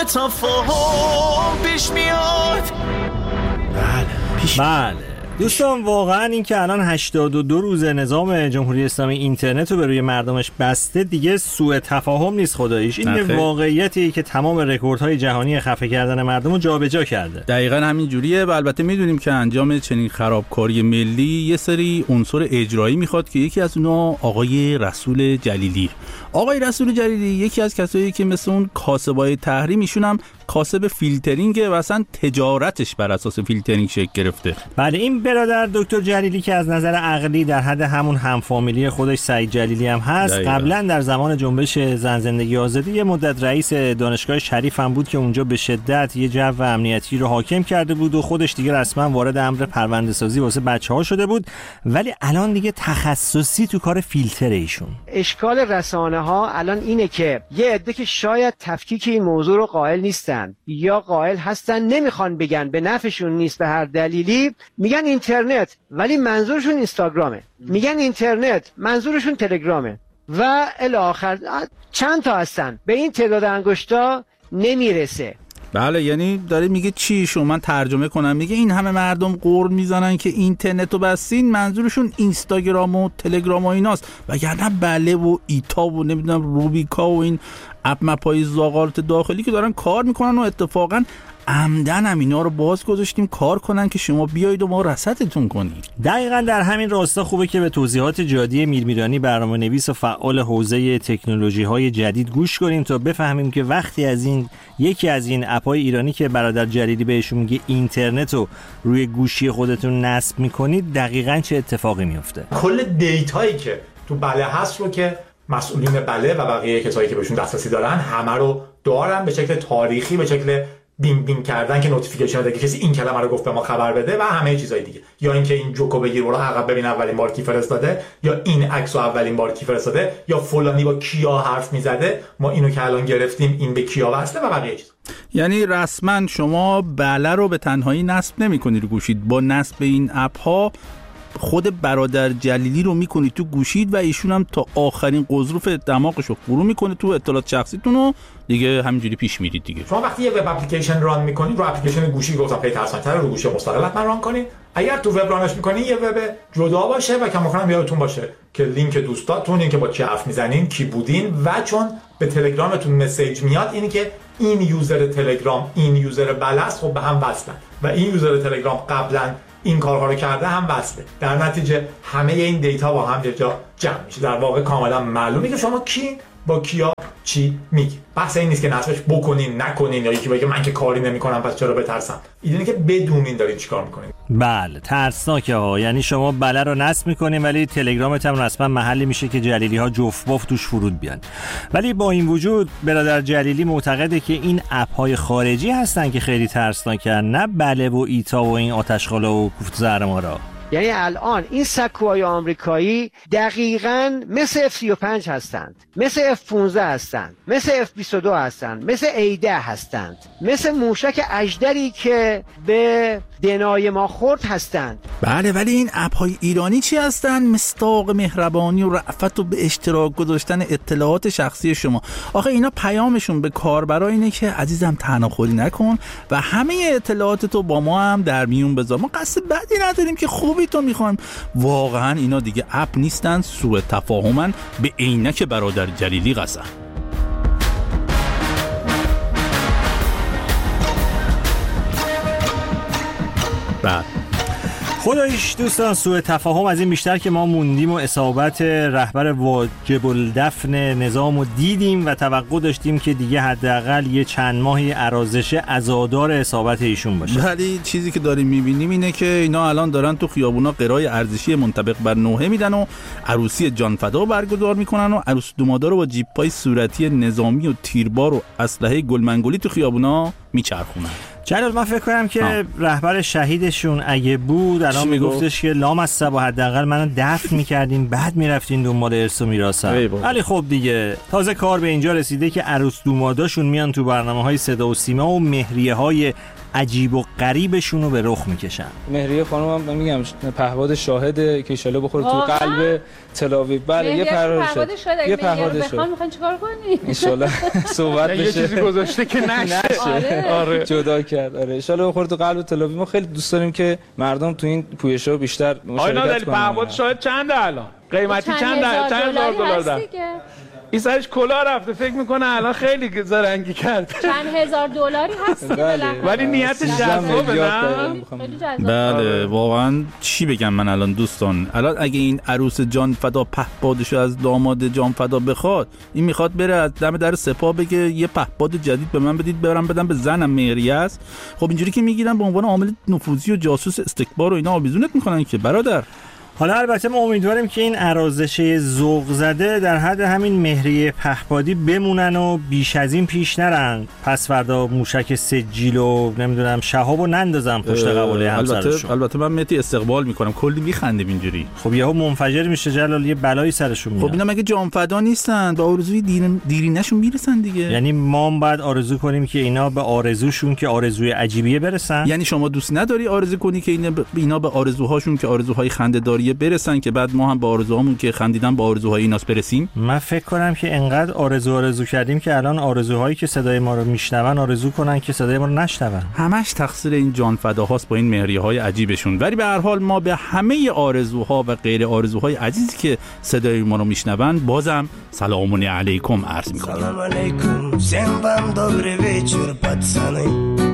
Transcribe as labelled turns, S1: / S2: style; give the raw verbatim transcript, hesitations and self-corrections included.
S1: تفاهم پیش میاد.
S2: بله پیش
S3: بله دوستان، واقعا این که الان هشتاد و دو روز نظام جمهوری اسلامی اینترنت رو به روی مردمش بسته دیگه سوء تفاهم نیست خداییش. این یه واقعیتیه که تمام رکوردهای جهانی خفه کردن مردم رو جابجا کرده.
S2: دقیقاً همین جوریه و البته میدونیم که انجام چنین خرابکاری ملی یه سری عنصر اجرایی میخواد که یکی از اونها آقای رسول جلیلی. آقای رسول جلیلی یکی از کسایی که مثل اون کاسبای تحریم، ایشون هم کاسب فیلترینگه و اصلا تجارتش بر اساس فیلترینگ شکل گرفته.
S3: بله این برادر دکتر جلیلی که از نظر عقلی در حد همون همفامیلی خودش سعید جلیلی هم هست، قبلا در زمان جنبش زن زندگی آزادی یه مدت رئیس دانشگاه شریف هم بود که اونجا به شدت یه جو امنیتی رو حاکم کرده بود و خودش دیگه رسما وارد امر پرونده سازی واسه بچه‌ها شده بود، ولی الان دیگه تخصصی تو کار فیلتر ایشون.
S4: اشکال رسانه ها الان اینه که یه عده که شاید تفکیک این موضوع رو قائل نیستن یا قائل هستن نمیخوان بگن، به نفعشون نیست به هر دلیلی، میگن اینترنت ولی منظورشون اینستاگرامه، میگن اینترنت منظورشون تلگرامه و الی آخر. چند تا هستن، به این تعداد انگشتا نمیرسه.
S2: بله یعنی داره میگه چی؟ شو من ترجمه کنم، میگه این همه مردم قرد میزنن که اینترنت رو بستین، منظورشون اینستاگرام و تلگرام و ایناست، وگرنه بله و ایتا و نمیدونم روبیکا و این اپ مپای زاغالت داخلی که دارن کار میکنن و اتفاقا عمدن هم اینا رو باز گذاشتیم کار کنن که شما بیایید و ما رصدتون کنید.
S3: دقیقاً در همین راستا خوبه که به توضیحات جادی میرمیرانی برنامه‌نویس و فعال حوزه تکنولوژی‌های جدید گوش کنیم تا بفهمیم که وقتی از این یکی از این اپ‌های ایرانی که برادر جلیلی بهشون میگه اینترنت رو روی گوشی خودتون نصب میکنید دقیقاً چه اتفاقی میفته.
S5: کل دیتایی که تو بله هست رو که مسئولین بله و بقیه کسایی که بهشون دسترسی دارن همه رو دارن به شکل تاریخی، به شکل بینگ بینگ کردن که نوتیفیکیشن بده که کسی این کلمه رو گفت به ما خبر بده و همه چیزای دیگه، یا اینکه این جوکو بگیر برو عقب ببین اولین بار کی فرستاده، یا این عکس رو اولین بار کی فرستاده، یا فلانی با کیا حرف میزده ما اینو که الان گرفتیم این به کیا وصله و بقیه چیزا.
S2: یعنی رسما شما بله رو به تنهایی نصب نمی‌کنید رو گوشید، با نصب این اپ ها خود برادر جلیلی رو میکنید تو گوشید و ایشون هم تا آخرین قضروف دماغش رو فرو میکنه تو اطلاعات شخصیتون و دیگه همینجوری پیش میرید دیگه.
S5: شما وقتی یه وب اپلیکیشن ران میکنید رو اپلیکیشن گوشی گفتم خیلی ترسناک‌تره، رو گوشی مستقل حتما ران کنید. اگر تو وب رانش میکنید یه وب جدا باشه و کم کم یادتون باشه که لینک دوستاتون، این که با کی حرف میزنین، کی بودین، و چون به تلگرامتون مسیج میاد اینی که این یوزر تلگرام این یوزر بلست، خب به هم وصلن و این یوزر تلگرام قبلا این کارها رو کرده هم وصله، در نتیجه همه این دیتا با هم یه جا جمع میشه. در واقع کاملا معلومه که شما کی با کیا چی میگی. بحث این نیست که نصبش بکنین نکنین یا یکی بگه من که کاری نمیکنم پس چرا بترسم. اینه که بدونین دارین چیکار میکنین.
S3: بله ترسناکه ها، یعنی شما بله رو نصب میکنین ولی تلگرامت هم رسما محلی میشه که جلیلی ها جفت بافت توش فرود بیان. ولی با این وجود برادر جلیلی معتقده که این اپ های خارجی هستن که خیلی ترسناکن، نه بله و ایتا و این آتشخالا و کوفت زهرمارا.
S4: یعنی الان این سکوهای آمریکایی دقیقاً مثل اف سی و پنج هستند، مثل اف پانزده هستند، مثل اف بیست و دو هستند، مثل ای ده هستند، مثل موشک اژدری که به دنای ما خورد هستند.
S2: بله ولی این اپ های ایرانی چی هستن؟ مصداق مهربانی و رأفت و به اشتراک گذاشتن اطلاعات شخصی شما. آخه اینا پیامشون به کاربرا اینه که عزیزم تناخوری نکن و همه اطلاعات تو با ما هم در میون بذار، ما قصد بدی نداریم که خوبی تو میخوایم. واقعا اینا دیگه اپ نیستن، سوء تفاهمن، به عینک برادر جلیلی قسم.
S3: بعد خداییش دوستان سوء تفاهم از این بیشتر که ما موندیم و اصابت رهبر واجب الدفن نظام رو دیدیم و توقع داشتیم که دیگه حداقل یه چند ماهی ارازش عزادار اصابت ایشون باشه.
S2: ولی چیزی که داریم میبینیم اینه که اینا الان دارن تو خیابونا قرای ارزشی منطبق بر نوحه میدن و عروسی جانفدا برگزار میکنن و عروس دومادا رو با جیپای صورتی نظامی و تیربار و اسلحه گلمنگولی تو خیابونا میچرخونن.
S3: جلال من فکر کنم که آه. رهبر شهیدشون اگه بود الان میگفتش که لام از سبا حداقل منو دفن میکردین بعد میرفتین دنبال ارث و میراثم. ولی خب دیگه تازه کار به اینجا رسیده که عروس دوماداشون میان تو برنامه‌های صدا و سیما و مهریه‌های عجیب و غریبشون رو به رخ میکشن.
S6: مهریه خانم هم میگم پهپاد شاهده که ان شاءالله بخوره تو قلب تل‌آویو. بله یه پهپاد شده، یه پهپاد شده.
S7: میخوان چیکار کنی؟
S6: ان شاءالله صحبت بشه.
S1: یه چیزی گذاشته که نشه.
S6: آره جدا کرد. آره ان شاءالله بخوره تو قلب تل‌آویو. ما خیلی دوست داریم که مردم تو این پویش‌ها بیشتر مشارکت کنن.
S1: پهپاد شاهد چنده الان؟ قیمتی چند چند هزار دلار ده؟ این سرش کلا رفته، فکر میکنه الان خیلی زرنگی کرد.
S7: چند هزار دلاری هست
S6: بله.
S1: ولی نیتش جذابه نه؟
S2: بله واقعا چی بگم من الان دوستان. الان اگه این عروس جان فدا پهپادشو از داماد جان فدا بخواد، این میخواد بره از دم در سپاه بگه یه پهپاد جدید به من بدید برام بدم به زنم مهریه است. خب اینجوری که میگیرن به عنوان عامل نفوذی و جاسوس استکبار و اینا آویزونت میکنن که برادر.
S3: حالا البته ما امیدواریم که این ارازش ذوق زده در حد همین مهریه پهپادی بمونن و بیش از این پیش نرن. پس فردا موشک سجیل و نمیدونم شهابو نندازن پشت قباله همسرشون.
S2: البته البته من متی استقبال میکنم، کلی میخندیم اینجوری.
S3: خب یهو منفجر میشه جلال، یه بلایی سرشون میاد.
S2: خب اینا مگه جانفدا نیستن؟ به آرزوی دیر... دیرینه‌شون میرسن دیگه.
S3: یعنی ما هم باید آرزو کنیم که اینا به آرزوشون که آرزوی عجیبیه برسن.
S2: یعنی شما دوست نداری آرزو کنی که اینا ب... اینا به آرزوهاشون که آرزوهای خنده‌داری برسن که بعد ما هم به آرزوهامون که خندیدن به آرزوهای ایناس برسیم؟
S3: من فکر کنم که انقدر آرزو آرزو کردیم که الان آرزوهایی که صدای ما رو میشنون آرزو کنن که صدای ما رو نشنون.
S2: همش تقصیر این جان فداهاست با این مهریه‌های عجیبشون. ولی به هر حال ما به همه آرزوها و غیر آرزوهای عزیزی که صدای ما رو میشنون بازم سلام علیکم عرض می‌کنم.
S8: Salam alaikum, всем вам добрый вечер, пацаны.